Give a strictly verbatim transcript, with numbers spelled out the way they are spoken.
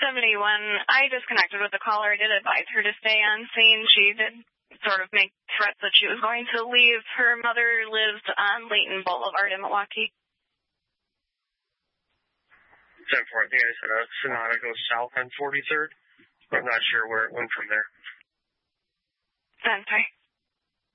seventy, when I disconnected with the caller, I did advise her to stay on scene. She did sort of make threats that she was going to leave. Her mother lives on Layton Boulevard in Milwaukee. ten four, I think I said a Sonata goes south on forty-third. I'm not sure where it went from there. I'm sorry.